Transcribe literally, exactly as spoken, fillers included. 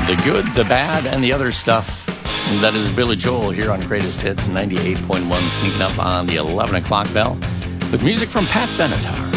The good, the bad, and the other stuff. That is Billy Joel here on Greatest Hits ninety-eight point one, sneaking up on the eleven o'clock bell with music from Pat Benatar.